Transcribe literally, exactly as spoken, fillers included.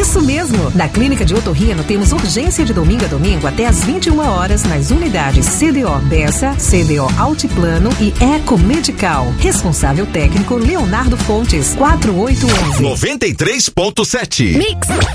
Isso mesmo! Na Clínica de Otorrino temos urgência de domingo a domingo até às vinte e uma horas nas unidades C D O Bessa, C D O Altiplano e Eco Medical. Responsável técnico Leonardo Fontes, quatro oito um um. noventa e três ponto sete. Mix.